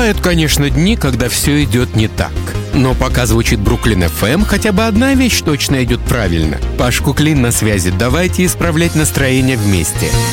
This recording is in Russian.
Бывают, конечно, дни, когда все идет не так. Но пока звучит Бруклин FM, хотя бы одна вещь точно идет правильно. Паш Куклин на связи. Давайте исправлять настроение вместе.